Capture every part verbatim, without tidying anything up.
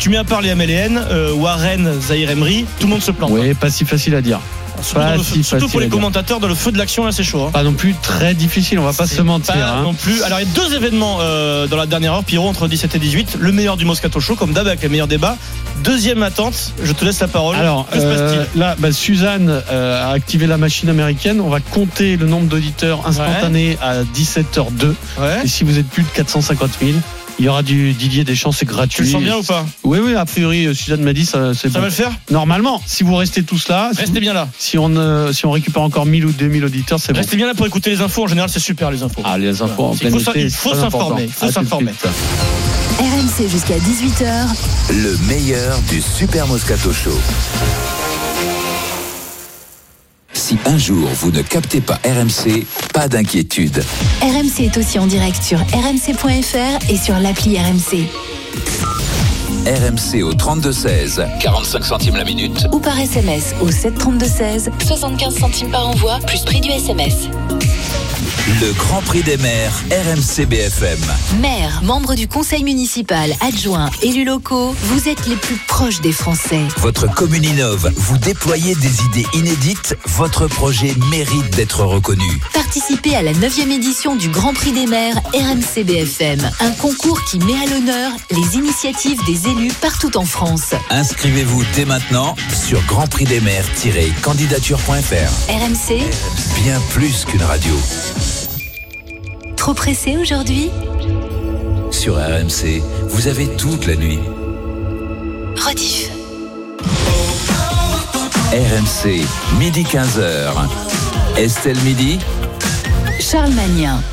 Tu mets à part les M L N, euh, Warren, Zahir Emery, tout le monde se plante. Oui, pas si facile à dire. Surtout, Pas le, si surtout pour les à commentateurs, dans le feu de l'action, là, c'est chaud. Hein. Pas non plus très difficile, on va pas c'est se mentir. Pas hein. non plus. Alors, il y a deux événements euh, dans la dernière heure, Pierrot, entre dix-sept et dix-huit. Le meilleur du Moscato Show, comme d'hab, avec les meilleurs débats. Deuxième attente, je te laisse la parole. Alors, que se passe-t-il euh, là, bah, Suzanne euh, a activé la machine américaine. On va compter le nombre d'auditeurs instantanés ouais. à dix-sept heures deux. Ouais. Et si vous êtes plus de quatre cent cinquante mille, il y aura du Didier Deschamps, c'est gratuit. Tu le sens bien ou pas? Oui, oui, a priori, Suzanne m'a dit ça. C'est ça bon. va le faire? Normalement, si vous restez tous là. Restez si bien là. Si on, euh, si on récupère encore mille ou deux mille auditeurs, c'est Restez bon. bien là pour écouter les infos. En général, c'est super les infos. Ah, les infos voilà. en plein été. Il faut s'informer. Il faut à s'informer. R M C jusqu'à dix-huit heures. Le meilleur du Super Moscato Show. Si un jour vous ne captez pas R M C, pas d'inquiétude. R M C est aussi en direct sur r m c point f r et sur l'appli R M C. R M C au trente-deux seize, quarante-cinq centimes la minute. Ou par S M S au sept trente-deux seize, soixante-quinze centimes par envoi, plus prix du S M S. Le Grand Prix des maires, R M C B F M. Maires, membres du conseil municipal, adjoints, élus locaux, vous êtes les plus proches des Français. Votre commune innove, vous déployez des idées inédites, votre projet mérite d'être reconnu. Participez à la neuvième édition du Grand Prix des maires R M C B F M, un concours qui met à l'honneur les initiatives des élus partout en France. Inscrivez-vous dès maintenant sur grand prix des maires tiret candidature point f r. R M C, bien plus qu'une radio. Trop pressé aujourd'hui? Sur R M C, vous avez toute la nuit. Rediff. R M C, midi quinze heures. Estelle Midi. Charles Magnin.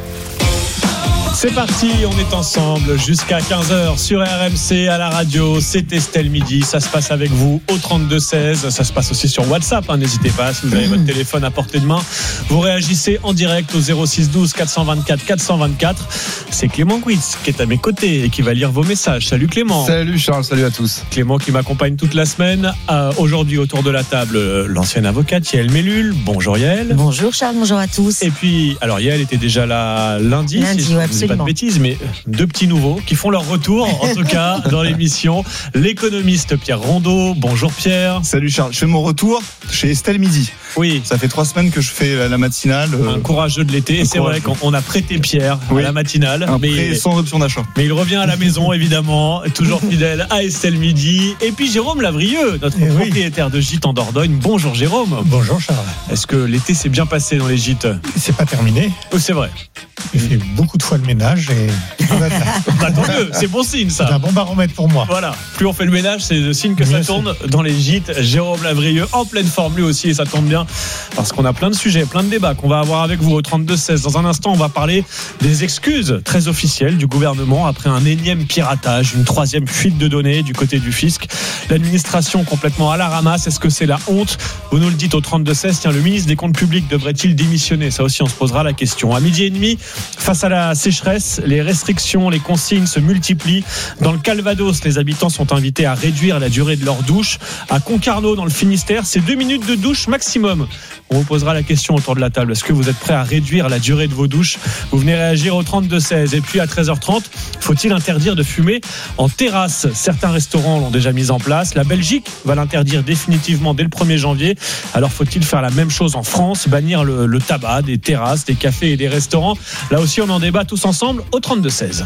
C'est parti, on est ensemble jusqu'à quinze heures sur R M C à la radio. C'est Estelle Midi, ça se passe avec vous au trente-deux seize. Ça se passe aussi sur WhatsApp, hein, n'hésitez pas, si vous avez votre téléphone à portée de main. Vous réagissez en direct au zéro six douze quatre cent vingt-quatre quatre cent vingt-quatre. C'est Clément Guitz qui est à mes côtés et qui va lire vos messages. Salut Clément. Salut Charles, salut à tous. Clément qui m'accompagne toute la semaine. Euh, aujourd'hui autour de la table, l'ancienne avocate Yael Mellul. Bonjour Yael. Bonjour Charles, bonjour à tous. Et puis, alors Yael était déjà là lundi, lundi si je ouais, ne dis pas de bêtises, mais deux petits nouveaux qui font leur retour, en tout cas, dans l'émission. L'économiste Pierre Rondeau. Bonjour Pierre. Salut Charles, je fais mon retour chez Estelle Midi. Oui. Ça fait trois semaines que je fais la, la matinale. Euh... Un courageux de l'été. Et c'est vrai qu'on a prêté Pierre oui. à la matinale. Un mais prêt sans option d'achat. Mais il revient à la maison, évidemment, toujours fidèle à Estelle Midi. Et puis Jérôme Lavrieux, notre et propriétaire oui. de gîte en Dordogne. Bonjour Jérôme. Bonjour Charles. Est-ce que l'été s'est bien passé dans les gîtes? C'est pas terminé. Oh, c'est vrai. J'ai fait beaucoup de fois le ménage et bah, tant mieux, c'est bon signe ça. C'est un bon baromètre pour moi. Voilà, plus on fait le ménage, c'est le signe que bien ça tourne sûr. Dans les gîtes. Jérôme Lavrieux en pleine forme lui aussi, et ça tombe bien parce qu'on a plein de sujets, plein de débats qu'on va avoir avec vous au trente-deux seize. Dans un instant, on va parler des excuses très officielles du gouvernement après un énième piratage, une troisième fuite de données du côté du fisc. L'administration complètement à la ramasse. Est-ce que c'est la honte? Vous nous le dites au trente-deux seize. Tiens, le ministre des Comptes Publics devrait-il démissionner? Ça aussi, on se posera la question. À midi et demi, face à la sécheresse, les restrictions, les consignes se multiplient. Dans le Calvados, les habitants sont invités à réduire la durée de leur douche. À Concarneau, dans le Finistère, c'est deux minutes de douche maximum. On vous posera la question autour de la table. Est-ce que vous êtes prêts à réduire la durée de vos douches? Vous venez réagir au trente-deux seize. Et puis à treize heures trente, faut-il interdire de fumer en terrasse? Certains restaurants l'ont déjà mis en place. La Belgique va l'interdire définitivement dès le premier janvier. Alors faut-il faire la même chose en France? Bannir le, le tabac des terrasses, des cafés et des restaurants? Là aussi, on en débat tous ensemble au trente-deux seize.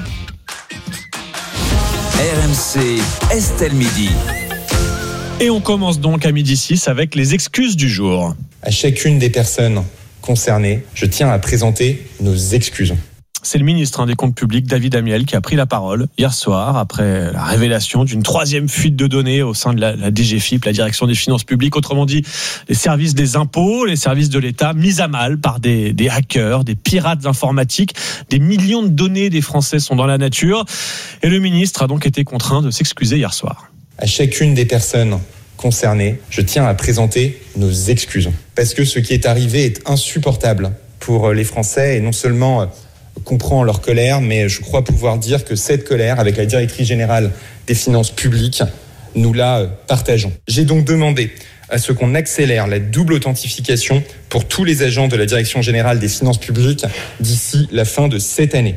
R M C, Estelle Midi. Et on commence donc à midi six avec les excuses du jour. À chacune des personnes concernées, je tiens à présenter nos excuses. C'est le ministre hein, des Comptes Publics, David Amiel, qui a pris la parole hier soir après la révélation d'une troisième fuite de données au sein de la, la D G F I P, la Direction des Finances Publiques. Autrement dit, les services des impôts, les services de l'État mis à mal par des, des hackers, des pirates informatiques. Des millions de données des Français sont dans la nature. Et le ministre a donc été contraint de s'excuser hier soir. À chacune des personnes concernées, je tiens à présenter nos excuses. Parce que ce qui est arrivé est insupportable pour les Français et non seulement comprend leur colère, mais je crois pouvoir dire que cette colère, avec la directrice générale des finances publiques, nous la partageons. J'ai donc demandé à ce qu'on accélère la double authentification pour tous les agents de la direction générale des finances publiques d'ici la fin de cette année.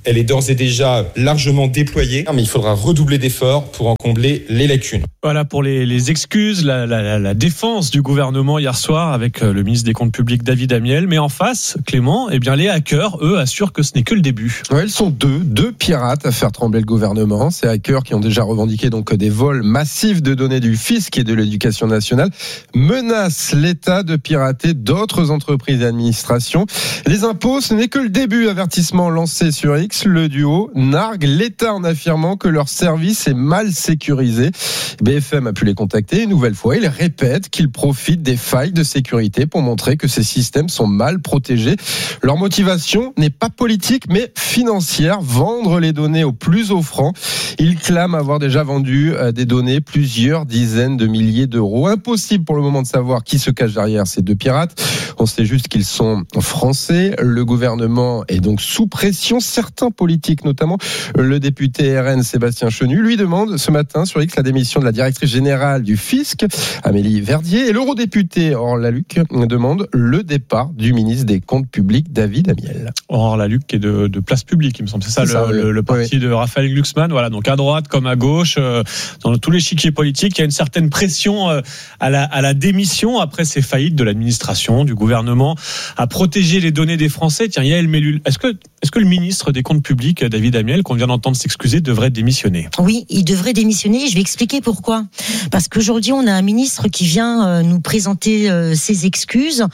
Elle est d'ores et déjà largement déployée, mais il faudra redoubler d'efforts pour en combler les lacunes. Voilà pour les, les excuses, la, la, la défense du gouvernement hier soir avec le ministre des Comptes publics David Amiel. Mais en face, Clément, eh bien les hackers, eux, assurent que ce n'est que le début. Ouais, ils sont deux, deux pirates à faire trembler le gouvernement. Ces hackers qui ont déjà revendiqué donc des vols massifs de données du fisc et de l'éducation nationale menacent l'État de pirater d'autres entreprises et administrations. Les impôts, ce n'est que le début. Avertissement lancé sur X, le duo nargue l'État en affirmant que leur service est mal sécurisé. B F M a pu les contacter une nouvelle fois. Ils répètent qu'ils profitent des failles de sécurité pour montrer que ces systèmes sont mal protégés. Leur motivation n'est pas politique mais financière, vendre les données au plus offrant. Ils clament avoir déjà vendu des données plusieurs dizaines de milliers d'euros. Impossible pour le moment de savoir qui se cache derrière ces deux pirates. On sait juste qu'ils sont français. Le gouvernement est donc sous pression. Certains politiques, notamment le député R N Sébastien Chenu, lui demande ce matin sur X la démission de la directrice générale du fisc, Amélie Verdier, et l'eurodéputé Aurore Lalucq demande le départ du ministre des Comptes publics, David Amiel. Aurore Lalucq qui est de, de Place Publique, il me semble. C'est ça, c'est le, ça le, le parti oui. de Raphaël Glucksmann. Voilà, donc à droite comme à gauche, euh, dans tous les chiquiers politiques, il y a une certaine pression euh, à, la, à la démission après ces faillites de l'administration, du gouvernement, à protéger les données des Français. Tiens, Yael Mellul, est-ce que, est-ce que le ministre des Comptes publics, David Amiel, qu'on vient d'entendre s'excuser, devrait démissionner ? Oui, il devrait démissionner. Je vais expliquer pourquoi. Parce qu'aujourd'hui, on a un ministre qui vient nous présenter ses excuses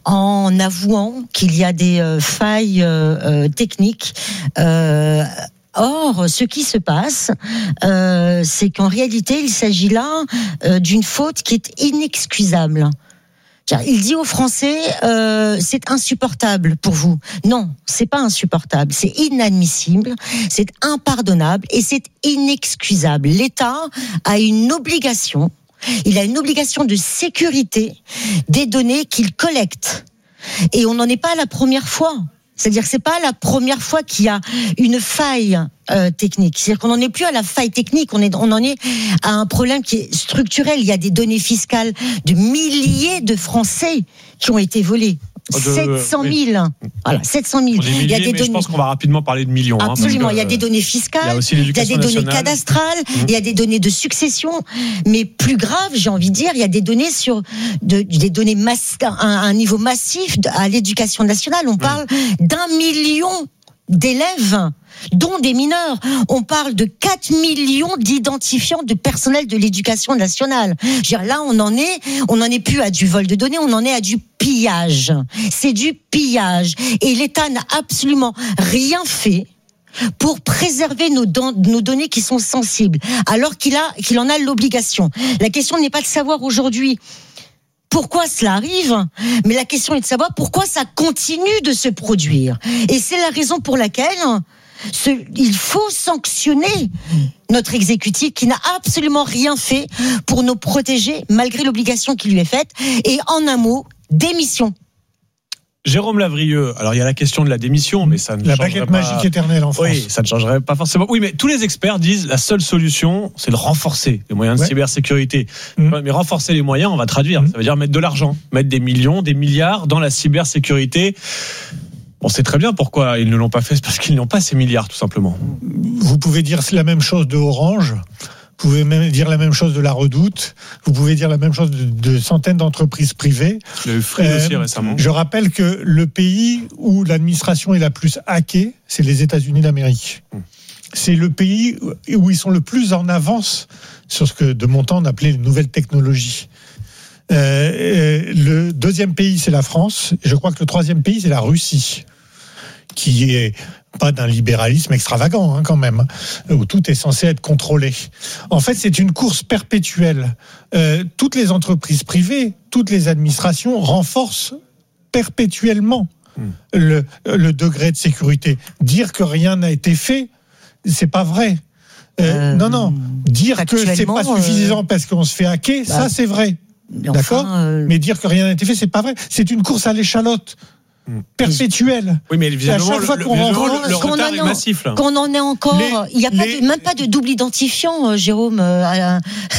en avouant qu'il y a des failles techniques. Euh, Or, ce qui se passe, euh, c'est qu'en réalité, il s'agit là euh, d'une faute qui est inexcusable. Il dit aux Français, euh, c'est insupportable pour vous. Non, c'est pas insupportable, c'est inadmissible, c'est impardonnable et c'est inexcusable. L'État a une obligation, il a une obligation de sécurité des données qu'il collecte. Et on n'en est pas à la première fois. C'est-à-dire que c'est pas la première fois qu'il y a une faille euh, technique. C'est-à-dire qu'on n'en est plus à la faille technique, on est, on en est à un problème qui est structurel. Il y a des données fiscales de milliers de Français qui ont été volées. De, sept cent mille. Oui. Voilà, sept cent mille. Milliers, il y a des données. Je pense qu'on va rapidement parler de millions. Absolument. Hein, il y a des données fiscales, il y a, il y a des données nationale. cadastrales, mmh. il y a des données de succession. Mais plus grave, j'ai envie de dire, il y a des données sur de, des données mass, un, un niveau massif à l'éducation nationale. On parle mmh. d'un million d'élèves, dont des mineurs. On parle de quatre millions d'identifiants de personnel de l'éducation nationale. Je veux dire, là, on en est, on n'en est plus à du vol de données, on en est à du pillage. C'est du pillage. Et l'État n'a absolument rien fait pour préserver nos, don- nos données qui sont sensibles, alors qu'il a, qu'il en a l'obligation. La question n'est pas de savoir aujourd'hui pourquoi cela arrive, mais la question est de savoir pourquoi ça continue de se produire. Et c'est la raison pour laquelle ce, il faut sanctionner notre exécutif qui n'a absolument rien fait pour nous protéger malgré l'obligation qui lui est faite. Et en un mot, démission. Jérôme Lavrieux, alors il y a la question de la démission, mais ça ne la changerait baguette pas... magique éternelle en France. Oui, ça ne changerait pas forcément. Oui, mais tous les experts disent la seule solution, c'est de renforcer les moyens de ouais. cybersécurité. Mmh. Mais renforcer les moyens, on va traduire. Mmh. Ça veut dire mettre de l'argent, mettre des millions, des milliards dans la cybersécurité. On sait très bien pourquoi ils ne l'ont pas fait, c'est parce qu'ils n'ont pas ces milliards, tout simplement. Vous pouvez dire la même chose de Orange. Vous pouvez même dire la même chose de la Redoute. Vous pouvez dire la même chose de, de centaines d'entreprises privées. Il y a eu Free euh, aussi récemment. Je rappelle que le pays où l'administration est la plus hackée, c'est les États-Unis d'Amérique. Hum. C'est le pays où ils sont le plus en avance sur ce que de mon temps on appelait les nouvelles technologies. Euh, le deuxième pays, c'est la France. Et je crois que le troisième pays, c'est la Russie, qui est pas d'un libéralisme extravagant hein, quand même, où tout est censé être contrôlé. En fait, c'est une course perpétuelle. Euh, toutes les entreprises privées, toutes les administrations renforcent perpétuellement mmh. le, le degré de sécurité. Dire que rien n'a été fait, c'est pas vrai. Euh, euh, non, non. Dire que c'est pas suffisant euh... parce qu'on se fait hacker, bah, ça c'est vrai. D'accord enfin, euh... Mais dire que rien n'a été fait, c'est pas vrai. C'est une course à l'échalote. perpétuelle. Oui, mais Et à visiblement, chaque fois le, qu'on le, rencontre- le, le qu'on retard en est est- massif. Là. Qu'on en est encore, Les- il n'y a pas les- de, même pas de double identifiant, euh, Jérôme, euh,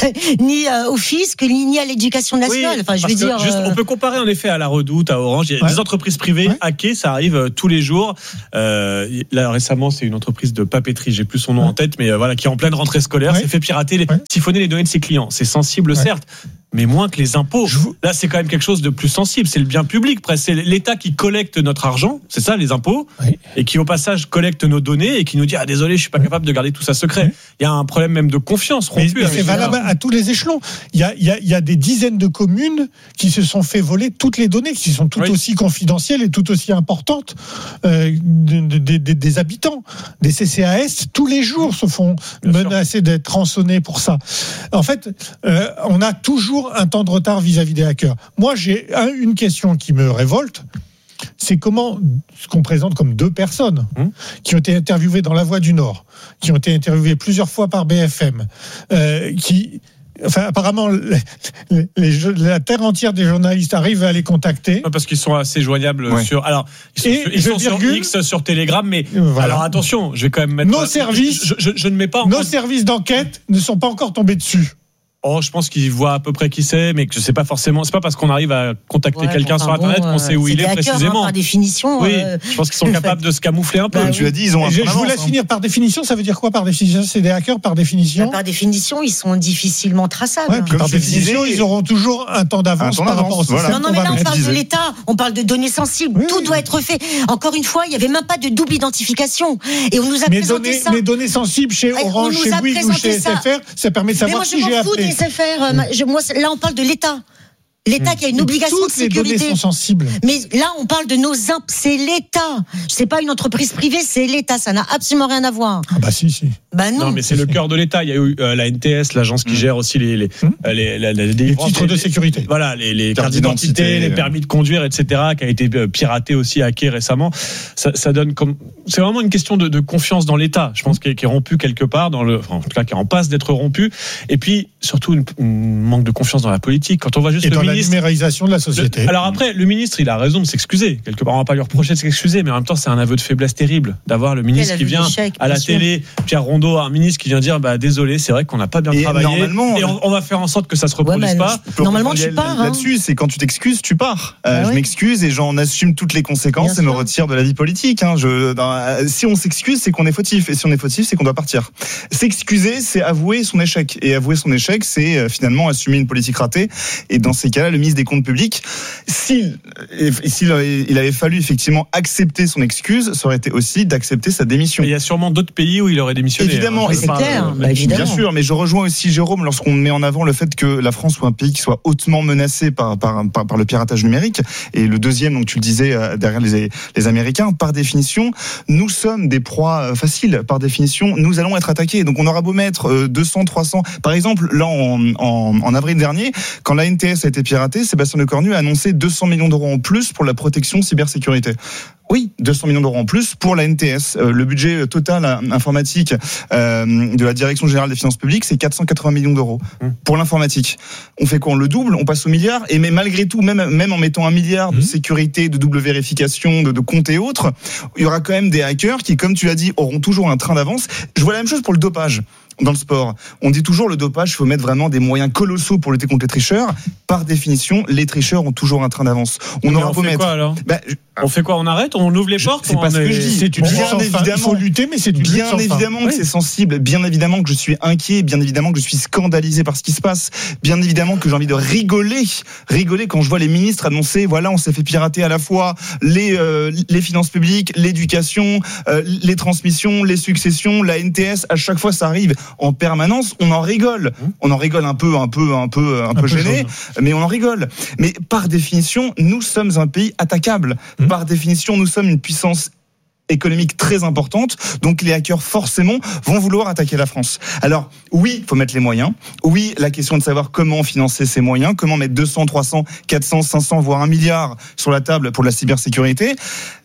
ni euh, au fisc, ni, ni à l'éducation nationale. Enfin, je parce veux que dire. juste, euh, on peut comparer en effet à la Redoute, à Orange. Il y a Ouais. des entreprises privées Ouais. hackées, ça arrive euh, tous les jours. Euh, là récemment, c'est une entreprise de papeterie, j'ai plus son nom Ouais. en tête, mais euh, voilà, qui est en pleine rentrée scolaire, Ouais. s'est fait pirater, les, Ouais. siphonner les données de ses clients. C'est sensible, Ouais. certes. Mais moins que les impôts. Je vous- Là, c'est quand même quelque chose de plus sensible. C'est le bien public, presque. C'est l'État qui collecte notre argent, c'est ça, les impôts, Oui. et qui au passage collecte nos données et qui nous dit ah désolé, je suis pas capable de garder tout ça secret. Oui. Il y a un problème même de confiance Mais, rompue. mais avec c'est l'État. valable à tous les échelons. Il y, a, il, y a, il y a des dizaines de communes qui se sont fait voler toutes les données, qui sont tout Oui. aussi confidentielles et tout aussi importantes euh, de- de- de- de- des habitants. Des C C A S, tous les jours, se font Bien sûr. menacer d'être rançonnés pour ça. En fait, euh, on a toujours un temps de retard vis-à-vis des hackers. Moi, j'ai un- une question qui me révolte. C'est comment ce qu'on présente comme deux personnes Hum. qui ont été interviewées dans La Voix du Nord, qui ont été interviewées plusieurs fois par B F M, euh, qui, enfin, apparemment, les, les- les- la terre entière des journalistes arrivent à les contacter. Ouais, parce qu'ils sont assez joignables Ouais. sur. Alors, ils sont, Et sur, ils je sont sur virgule- X, sur Telegram, mais Voilà. alors attention, je vais quand même mettre. Nos services- Je, je- je ne mets pas en Nos cause- services d'enquête ne sont pas encore tombés dessus. Oh, je pense qu'ils voient à peu près qui c'est, mais que je sais pas forcément. C'est pas parce qu'on arrive à contacter ouais, quelqu'un enfin sur Internet bon, qu'on sait où c'est il des est hackers, hein, précisément. par définition. Oui, euh, je pense qu'ils sont capables de se camoufler un peu. Bah Comme tu l'as dit, ils ont un Je, point je vous d'avance, laisse hein. finir par définition. Ça veut dire quoi par définition? C'est des hackers par définition. Par définition, ils sont difficilement traçables. Ouais, puis Comme par tu le définition, disais, ils auront toujours un temps d'avance un temps par rapport au d'avance, voilà. système Non, non, qu'on mais va là, on mettre. parle de disais. l'État, on parle de données sensibles. Oui, Tout oui. doit être fait. Encore une fois, il n'y avait même pas de double identification. Et on nous a Mes présenté données, ça. mes données sensibles chez Ouais, on Orange, nous chez a Bouygues ou présenté chez ça. S F R, ça permet de Mais savoir moi, je qui j'ai m'en fous appelé. des S F R. euh, ma- je- moi, c'est- là, on parle de l'État. L'État qui a une obligation Toutes de les données sécurité. sont sensibles. Mais là, on parle de nos imp... C'est l'État. C'est pas une entreprise privée, c'est l'État. Ça n'a absolument rien à voir. Ah bah si, si. Bah non. Non, mais c'est le cœur de l'État. Il y a eu euh, la N T S, l'agence qui Mm. gère aussi les les Mm. euh, les, la- la- Les délivrances- titres de les- sécurité. Voilà, les, les Carte cartes d'identité, d'identité, les permis de conduire, et cetera, qui a été euh, piraté aussi, hacké récemment. Ça, ça donne comme, c'est vraiment une question de, de confiance dans l'État. Je pense qu'il est, qu'il est rompu quelque part dans le, enfin, en tout cas, qui est en passe d'être rompu. Et puis, surtout, une, une manque de confiance dans la politique. Quand on voit juste Et le dans la ministre. numérisation de la société. Le- alors après, le ministre, il a raison de s'excuser. Quelque part, on va pas lui reprocher de s'excuser, mais en même temps, c'est un aveu de faiblesse terrible d'avoir le ministre Quel qui aveu vient d'échec, à la bien sûr. télé, Pierre Rondeau, un ministre qui vient dire, bah désolé, c'est vrai qu'on n'a pas bien Et travaillé, normalement, et on, on va faire en sorte que ça se Ouais, reproduise mais pas. Pour Normalement, rebondir tu pars. Hein. Là-dessus, c'est quand tu t'excuses, tu pars. Euh, Ah je ouais. m'excuse et j'en assume toutes les conséquences Bien et me sûr. retire de la vie politique. Hein. Je, dans- euh, si on s'excuse, c'est qu'on est fautif. Et si on est fautif, c'est qu'on doit partir. S'excuser, c'est avouer son échec. Et avouer son échec, c'est euh, finalement assumer une politique ratée. Et dans ces cas-là, le ministre des Comptes publics, s'il, et- et s'il avait- il avait fallu effectivement accepter son excuse, ça aurait été aussi d'accepter sa démission. Et il y a sûrement d'autres pays où il aurait démissionné. Évidemment, hein. et Je c'est parle, clair, euh, bah, évidemment. Bien sûr, mais je rejoins aussi Jérôme lorsqu'on met en avant le fait que la France soit un pays qui soit hautement menacé par, par, par, par le piratage numérique. Et le deuxième, donc tu le disais, euh, derrière les, les Américains, par définition, nous sommes des proies euh, faciles. Par définition, nous allons être attaqués. Donc on aura beau mettre euh, deux cents, trois cents. Par exemple, là, en, en, en avril dernier, quand la N T S a été piratée, Sébastien Lecornu a annoncé deux cents millions d'euros en plus pour la protection cybersécurité. Oui, deux cents millions d'euros en plus pour la N T S. Euh, le budget total euh, informatique euh, de la Direction générale des finances publiques, c'est quatre cent quatre-vingts millions d'euros Mmh. pour l'informatique. On fait quoi? On le double, on passe au milliard. Et mais malgré tout, même même en mettant un milliard de Mmh. sécurité, de double vérification, de, de comptes et autres, il y aura quand même des hackers qui, comme tu l'as dit, auront toujours un train d'avance. Je vois la même chose pour le dopage. Dans le sport, on dit toujours le dopage, il faut mettre vraiment des moyens colossaux pour lutter contre les tricheurs. Par définition, les tricheurs ont toujours un train d'avance. On Mais aura on beau fait mettre. quoi alors Bah, je- On fait quoi? On arrête? On ouvre les portes? c'est ou pas on ce que est- je dis. C'est une Bien lutte sans fin. évidemment. Il faut lutter, mais c'est une lutte Bien sans fin. évidemment que Oui. c'est sensible, bien évidemment que je suis inquiet, bien évidemment que je suis scandalisé par ce qui se passe, bien évidemment que j'ai envie de rigoler, rigoler quand je vois les ministres annoncer, voilà, on s'est fait pirater à la fois les euh, les finances publiques, l'éducation, euh, les transmissions, les successions, la N T S, à chaque fois ça arrive en permanence, on en rigole, on en rigole un peu, un peu, un peu, un, peu peu gêné, jaune. mais on en rigole. Mais par définition, nous sommes un pays attaquable. Mmh. Par définition, nous sommes une puissance économique très importante, donc les hackers forcément vont vouloir attaquer la France. Alors oui, il faut mettre les moyens. Oui, la question de savoir comment financer ces moyens, comment mettre deux cents, trois cents, quatre cents, cinq cents, voire un milliard sur la table pour la cybersécurité.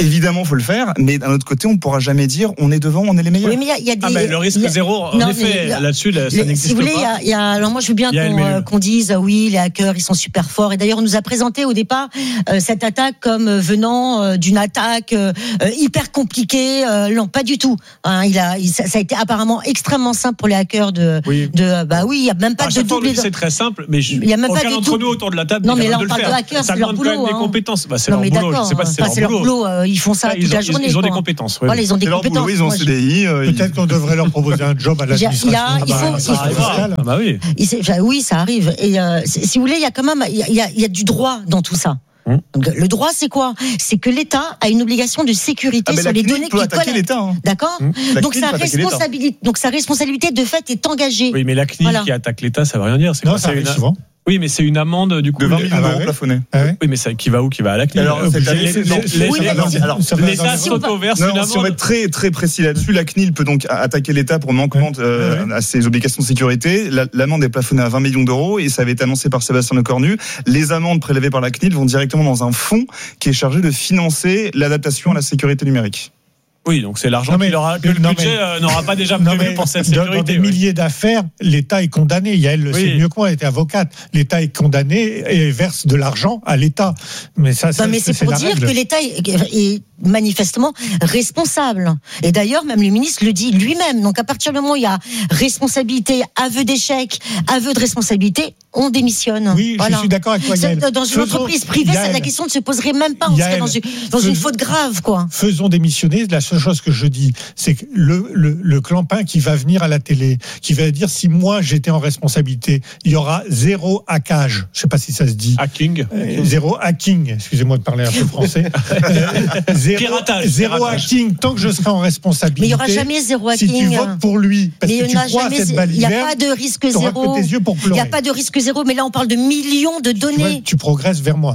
évidemment, faut le faire, mais d'un autre côté, on ne pourra jamais dire on est devant, on est les meilleurs. Oui, mais il y a, il y a des. Ah ben, le risque il y a- zéro, en Non, effet, mais- là-dessus, là, ça Les- n'existe si vous voulez, il y pas. a, il y a- alors moi je veux bien Il y a qu'on, Elmelu. euh, qu'on dise euh, oui, les hackers ils sont super forts. Et d'ailleurs on nous a présenté au départ euh, cette attaque comme euh, venant euh, d'une attaque euh, euh, hyper compliquée. Euh, non, pas du tout. Hein, il a, il- ça, ça a été apparemment extrêmement simple pour les hackers de. Oui. de euh, bah oui, il y a même pas À de chaque fois, on double. dit que c'est très simple, mais je, Il y a même pas aucun des d'entre doubles- nous autour de la table Non, n'est mais là, capable on de parle le de faire. hackers, Ça c'est leur demande quand même boulot, des hein. compétences. Bah, c'est Non leur mais boulot. Je d'accord. sais pas si c'est Enfin, leur c'est leur boulot. boulot. euh, ils font ça Là, toute ils la ont, journée. ils ont des quoi. compétences. oui. Voilà, ils ont des C'est leur compétences. boulot, ils ont Moi, un je- C D I. euh, ils- Peut-être qu'on devrait leur proposer un job à Il y a- l'administration. il y a- il faut- Ah bah, il faut- fiscale. Ah bah oui. Il s'est- enfin, oui, ça arrive. Et euh, si si vous voulez, il y a quand même, il y a, il y a- il y a du droit dans tout ça. Hum. Donc, le droit, c'est quoi? C'est que l'État a une obligation de sécurité Ah, mais sur la les C N I L données peut qu'il attaquer collecte. l'État. hein. D'accord. La Donc C N I L sa peut attaquer l'État. responsabilité, donc sa responsabilité de fait est engagée. Oui, mais la C N I L Voilà. qui attaque l'État, ça veut rien dire. C'est Non, quoi, ça c'est arrive une- souvent. Oui, mais c'est une amende du coup. De vingt le- millions Ah bah d'euros ouais. plafonnés. Ah ouais. Oui, mais ça, qui va où? Qui va à la C N I L. Alors, obligé, cette année, c'est- c'est- non, c'est- les- oui, les- mais- alors, ça va L'État dans un- s'auto-verse Non, une si on va amende. être très, très précis là-dessus, la C N I L peut donc attaquer l'État pour manquement euh, Ouais. à ses obligations de sécurité. La- L'amende est plafonnée à vingt millions d'euros et ça avait été annoncé par Sébastien Lecornu. Les amendes prélevées par la C N I L vont directement dans un fonds qui est chargé de financer l'adaptation à la sécurité numérique. Oui, donc c'est l'argent Non, mais- qu'il aura, que le non, budget mais- euh, n'aura pas déjà Non, prévu mais pour cette dans- sécurité. Dans des oui. milliers d'affaires, l'État est condamné. Yael le Oui. sait mieux que moi, elle était avocate. L'État est condamné et verse de l'argent à l'État. Mais ça, ça Non, mais c'est pour la dire règle. que l'État est, est manifestement responsable. Et d'ailleurs, même le ministre le dit lui-même. Donc, à partir du moment où il y a responsabilité, aveu d'échec, aveu de responsabilité, on démissionne. Oui, Voilà. je suis d'accord avec toi, C'est- Yael. Dans une Faisons- entreprise privée, Yael, la question ne se poserait même pas. On serait Yael, dans une, dans une faisons- faute grave, quoi. Faisons démissionner. La seule chose que je dis, c'est que le, le, le clampin qui va venir à la télé, qui va dire si moi j'étais en responsabilité, il y aura zéro hackage. Je sais pas si ça se dit. Hacking. Euh, Zéro hacking, excusez-moi de parler un peu français. Euh, zéro, Piratage, zéro piratage. hacking tant que je serai en responsabilité. Mais il n'y aura jamais zéro Si tu hacking. votes pour lui, parce Mais que il tu n'y a crois à jamais, cette il balle n'y a verte, pas de risque t'auras zéro. que tes yeux pour Il pleurer. n'y a pas de risque zéro, mais là on parle de millions de Tu vois, données. tu progresses vers moi.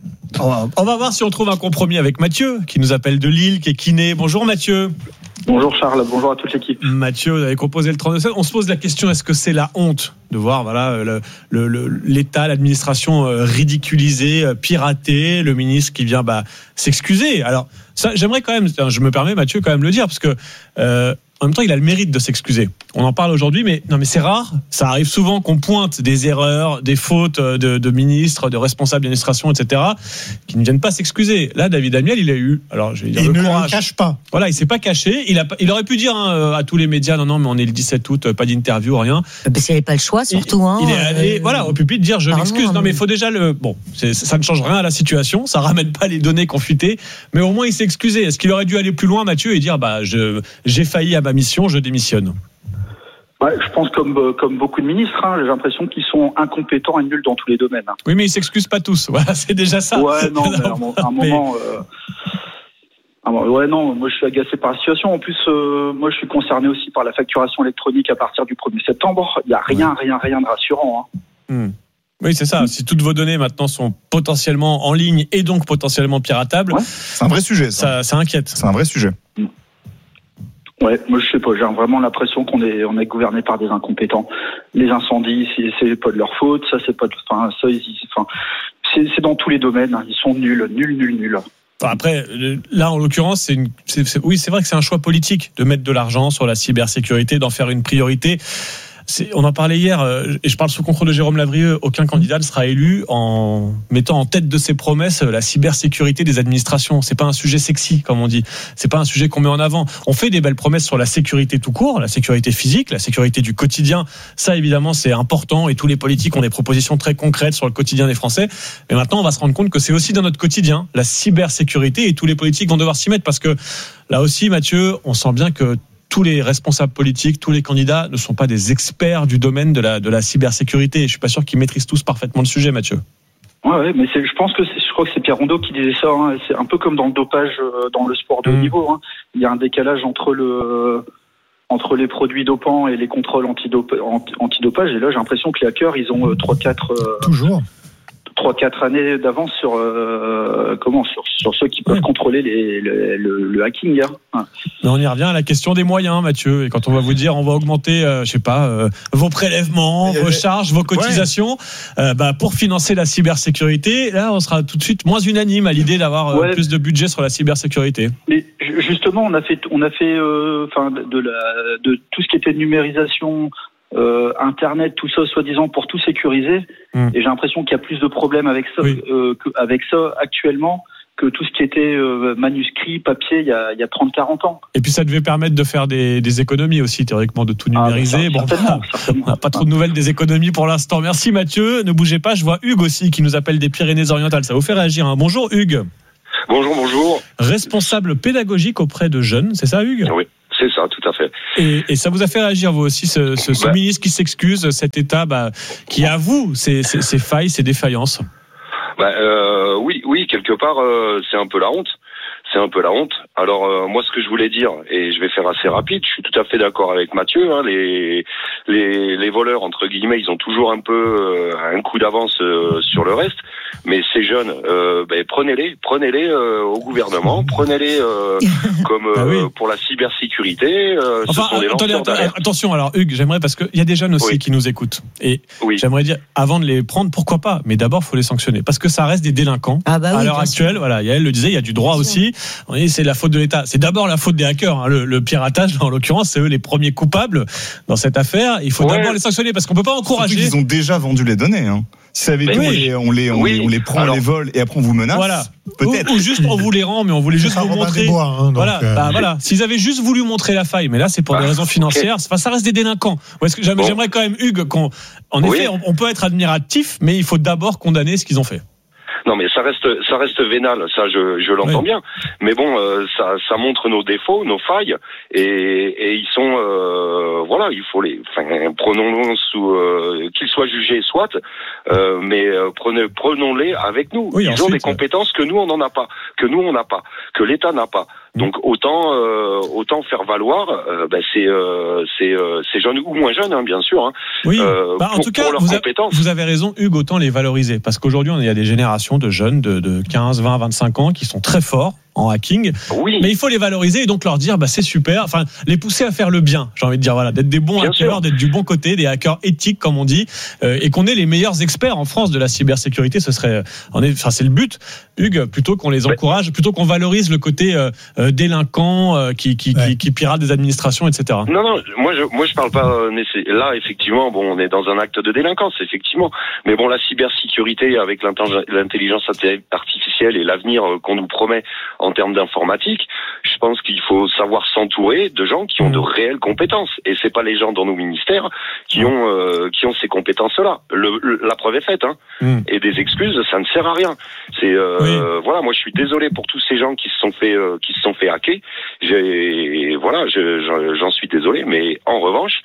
On va, on va voir si on trouve un compromis avec Mathieu, qui nous appelle de Lille, qui est kiné. Bonjour Mathieu. Bonjour Charles, bonjour à toute l'équipe. Mathieu, vous avez composé le trente-deux seize. On se pose la question, est-ce que c'est la honte de voir voilà, le, le, le, l'État, l'administration euh, ridiculisée, euh, piratée, le ministre qui vient bah, s'excuser. Alors, ça, j'aimerais quand même, je me permets Mathieu quand même le dire, parce que euh, en même temps, il a le mérite de s'excuser. On en parle aujourd'hui, mais non, mais c'est rare. Ça arrive souvent qu'on pointe des erreurs, des fautes de, de ministres, de responsables d'administration, et cetera, qui ne viennent pas s'excuser. Là, David Amiel, il a eu, alors je vais dire Il le ne courage. le cache pas. Voilà, il s'est pas caché. Il a, il aurait pu dire hein, à tous les médias, non, non, mais on est le dix-sept août, pas d'interview, rien. Parce qu'il n'y avait pas le choix, surtout. Il, hein, il est allé, euh, voilà, au public dire je pardon, m'excuse. Non, mais il faut déjà le. Bon, c'est, ça ne change rien à la situation. Ça ramène pas les données confutées, mais au moins il s'est excusé. Est-ce qu'il aurait dû aller plus loin, Mathieu, et dire bah je, j'ai failli à ma mission, je démissionne. Ouais, je pense comme comme beaucoup de ministres, hein, j'ai l'impression qu'ils sont incompétents et nuls dans tous les domaines. Oui, mais ils s'excusent pas tous. Voilà, c'est déjà ça. Ouais, non, mais à un, à un Mais- moment. Euh, à un moment- ouais, non, moi je suis agacé par la situation. En plus, euh, moi je suis concerné aussi par la facturation électronique à partir du premier septembre. Il y a rien, rien, rien de rassurant. Hein. Hmm. Oui, c'est ça. Si toutes vos données maintenant sont potentiellement en ligne et donc potentiellement piratables, Ouais. C'est un vrai sujet, ça. ça, ça inquiète. C'est un vrai sujet. Ouais, moi je sais pas, j'ai vraiment l'impression qu'on est on est gouverné par des incompétents. Les incendies, c'est, c'est pas de leur faute, ça c'est pas de, enfin ça ils, enfin c'est, c'est dans tous les domaines, hein. Ils sont nuls, nuls, nuls, nuls. Enfin, après, euh, là en l'occurrence, c'est une, c'est, c'est, oui, c'est vrai que c'est un choix politique de mettre de l'argent sur la cybersécurité, d'en faire une priorité. C'est, on en parlait hier, euh, et je parle sous contrôle de Jérôme Lavrieux. Aucun candidat ne sera élu en mettant en tête de ses promesses la cybersécurité des administrations. C'est pas un sujet sexy, comme on dit. C'est pas un sujet qu'on met en avant. On fait des belles promesses sur la sécurité tout court, la sécurité physique, la sécurité du quotidien. Ça, évidemment, c'est important. Et tous les politiques ont des propositions très concrètes sur le quotidien des Français. Mais maintenant, on va se rendre compte que c'est aussi dans notre quotidien la cybersécurité, et tous les politiques vont devoir s'y mettre parce que là aussi, Mathieu, on sent bien que tous les responsables politiques, tous les candidats ne sont pas des experts du domaine de la, de la cybersécurité. Je suis pas sûr qu'ils maîtrisent tous parfaitement le sujet, Mathieu. Ouais, ouais, mais c'est, je pense que c'est, je crois que c'est Pierre Rondeau qui disait ça. Hein. C'est un peu comme dans le dopage, euh, dans le sport de haut Mmh. niveau. Hein. Il y a un décalage entre le entre les produits dopants et les contrôles antidop- anti- antidopage. Et là, j'ai l'impression que les hackers, ils ont euh, trois, quatre, euh, Toujours. trois quatre années d'avance sur euh, comment sur, sur ceux qui peuvent oui. contrôler les, les, le, le hacking. Hein. Mais on y revient à la question des moyens, Mathieu. Et quand on va vous dire, on va augmenter, euh, je sais pas, euh, vos prélèvements, vos charges, vos cotisations, ouais. euh, bah, pour financer la cybersécurité, là, on sera tout de suite moins unanime à l'idée d'avoir euh, ouais. plus de budget sur la cybersécurité. Mais justement, on a fait, on a fait, enfin, euh, de la, de tout ce qui était numérisation. Euh, Internet, tout ça, soi-disant pour tout sécuriser. Mmh. Et j'ai l'impression qu'il y a plus de problèmes avec ça, oui. euh, avec ça actuellement que tout ce qui était euh, manuscrit, papier, il y a, il y a trente quarante ans. Et puis ça devait permettre de faire des, des économies aussi, théoriquement, de tout numériser. Ah, bon, certainement, certainement. On n'a pas trop de nouvelles des économies pour l'instant. Merci Mathieu. Ne bougez pas, je vois Hugues aussi qui nous appelle des Pyrénées-Orientales. Ça vous fait réagir, hein. Bonjour Hugues. Bonjour, bonjour. Responsable pédagogique auprès de jeunes, c'est ça Hugues ? Oui. C'est ça, tout à fait. Et, et ça vous a fait réagir, vous aussi, ce, ce, ce bah, ministre qui s'excuse, cet État bah, qui avoue ses, ses, ses failles, ses défaillances. Bah, euh, oui, oui, quelque part, euh, c'est un peu la honte. C'est un peu la honte. Alors euh, moi, ce que je voulais dire, et je vais faire assez rapide, je suis tout à fait d'accord avec Mathieu. Hein, les, les les voleurs entre guillemets, ils ont toujours un peu euh, un coup d'avance euh, sur le reste. Mais ces jeunes, euh, ben, prenez-les, prenez-les euh, au gouvernement, prenez-les euh, comme euh, ah oui. pour la cybersécurité. Euh, enfin, ce sont des attendez, lanceurs d'alerte. Attention, alors Hugues, j'aimerais parce qu'il y a des jeunes aussi oui. qui nous écoutent. Et oui. j'aimerais dire, avant de les prendre, pourquoi pas. Mais d'abord, faut les sanctionner parce que ça reste des délinquants. Ah bah oui, à l'heure actuelle, sûr. Voilà, Yael le disait, il y a du droit bien aussi. Oui, c'est la faute de l'État. C'est d'abord la faute des hackers. Hein. Le, le piratage, en l'occurrence, c'est eux les premiers coupables dans cette affaire. Il faut ouais. d'abord les sanctionner parce qu'on peut pas encourager. Surtout qu'ils ont déjà vendu les données. Hein. Si ça avait été, oui. on les, on oui. les, on les prend, Alors, on les vole et après on vous menace. Voilà. Peut-être. Ou, ou juste on vous les rend, mais on voulait juste vous montrer. Bois, hein, donc, voilà. Euh... Bah, voilà. S'ils avaient juste voulu montrer la faille, mais là c'est pour ah, des raisons financières. Okay. Enfin, ça reste des délinquants. Est-ce que j'aimerais, bon. j'aimerais quand même Hugues qu'on, en oui. effet, on, on peut être admiratif, mais il faut d'abord condamner ce qu'ils ont fait. Non, mais ça reste, ça reste vénal, ça je, je l'entends oui. bien. Mais bon, euh, ça, ça montre nos défauts, nos failles, et, et ils sont, euh, voilà, il faut les, enfin, prenons-les sous, euh, qu'ils soient jugés, soit, euh, mais euh, prenez, prenons-les avec nous. Oui, ils ensuite, ont des compétences que nous on n'en a pas, que nous on n'a pas, que l'État n'a pas. Donc autant, euh, autant faire valoir, euh, bah, c'est, euh, c'est, euh, c'est jeunes ou moins jeunes, hein, bien sûr. Hein, oui. Euh, bah, en pour, tout cas, vous, a, vous avez raison, Hugues, autant les valoriser, parce qu'aujourd'hui, il y a des générations de jeunes de, de quinze, vingt, vingt-cinq ans qui sont très forts en hacking, oui. mais il faut les valoriser et donc leur dire bah c'est super, enfin les pousser à faire le bien, j'ai envie de dire, voilà, d'être des bons bien hackers, sûr. D'être du bon côté, des hackers éthiques comme on dit, euh, et qu'on ait les meilleurs experts en France de la cybersécurité, ce serait, on est, enfin c'est le but, Hugues, plutôt qu'on les encourage, plutôt qu'on valorise le côté euh, euh, délinquant euh, qui qui, ouais. qui qui pirate des administrations, et cetera. Non non, moi je moi je parle pas euh, là effectivement, bon on est dans un acte de délinquance effectivement, mais bon la cybersécurité avec l'intelligence artificielle et l'avenir qu'on nous promet en termes d'informatique, je pense qu'il faut savoir s'entourer de gens qui ont de réelles compétences. Et c'est pas les gens dans nos ministères qui ont euh, qui ont ces compétences-là. Le, le, la preuve est faite. Hein. Mm. Et des excuses, ça ne sert à rien. C'est euh, oui. voilà, moi je suis désolé pour tous ces gens qui se sont fait euh, qui se sont fait hacker. J'ai voilà, je, j'en suis désolé. Mais en revanche.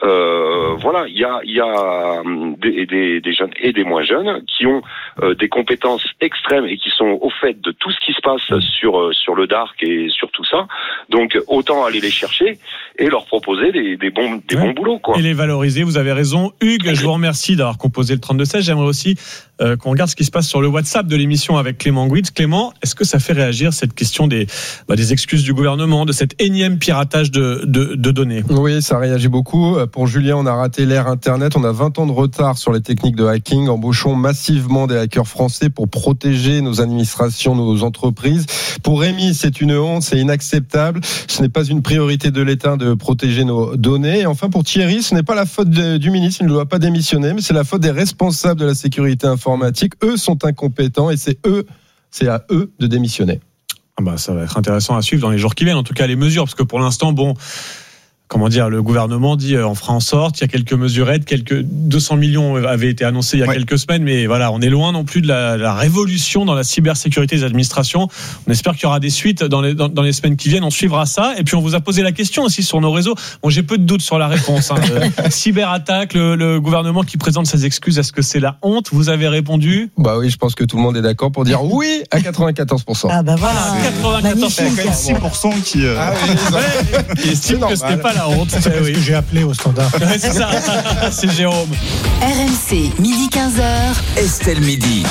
Euh, voilà, il y a, il y a des, des, des jeunes et des moins jeunes qui ont euh, des compétences extrêmes et qui sont au fait de tout ce qui se passe sur sur le dark et sur tout ça. Donc autant aller les chercher et leur proposer des, des bons des ouais. bons boulots quoi. Et les valoriser. Vous avez raison, Hugues. Je vous remercie d'avoir composé le trente-deux seize. J'aimerais aussi euh, qu'on regarde ce qui se passe sur le WhatsApp de l'émission avec Clément Guitz. Clément, est-ce que ça fait réagir cette question des bah, des excuses du gouvernement, de cet énième piratage de de, de données? Oui, ça réagit beaucoup. Pour Julien, on a raté l'ère Internet. On a vingt ans de retard sur les techniques de hacking. Embauchons massivement des hackers français pour protéger nos administrations, nos entreprises. Pour Rémi, c'est une honte, c'est inacceptable. Ce n'est pas une priorité de l'État de protéger nos données. Et enfin, pour Thierry, ce n'est pas la faute de, du ministre, il ne doit pas démissionner, mais c'est la faute des responsables de la sécurité informatique. Eux sont incompétents et c'est eux, c'est à eux de démissionner. Ah bah, ça va être intéressant à suivre dans les jours qui viennent. En tout cas, les mesures, parce que pour l'instant, bon... Comment dire, le gouvernement dit on fera en sorte, il y a quelques mesurettes, quelques deux cents millions avaient été annoncés il y a ouais. quelques semaines, mais voilà, on est loin non plus de la, la révolution dans la cybersécurité des administrations. On espère qu'il y aura des suites dans les, dans, dans les semaines qui viennent, on suivra ça, et puis on vous a posé la question aussi sur nos réseaux. Bon, j'ai peu de doutes sur la réponse. Hein. Cyberattaque, le, le gouvernement qui présente ses excuses, est-ce que c'est la honte? Vous avez répondu? Bah oui, je pense que tout le monde est d'accord pour dire oui à quatre-vingt-quatorze pour cent. Ah bah voilà, quatre-vingt-quatorze pour cent. Il y a quand même six pour cent qui, euh... ah oui, qui estiment que ce n'est pas la la honte. C'est parce oui. que j'ai appelé au standard. Ouais, c'est ça. C'est Jérôme. R M C, midi quinze heures. Estelle Midi.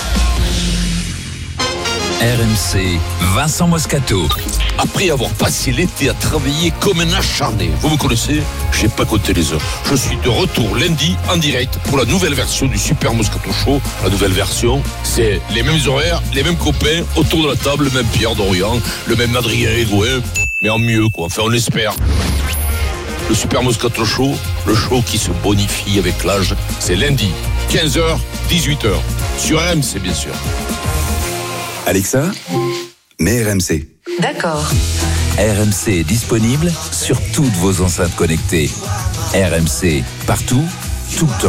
R M C, Vincent Moscato. Après avoir passé l'été à travailler comme un acharné, vous me connaissez, j'ai pas compté les heures. Je suis de retour lundi en direct pour la nouvelle version du Super Moscato Show. La nouvelle version, c'est les mêmes horaires, les mêmes copains autour de la table, le même Pierre Dorian, le même Adrien Edouin, mais en mieux quoi, enfin on l'espère. Le Super Moscato Show, le show qui se bonifie avec l'âge, c'est lundi, quinze heures, dix-huit heures, sur R M C bien sûr. Alexa, mets R M C. D'accord. R M C est disponible sur toutes vos enceintes connectées. R M C, partout, tout le temps.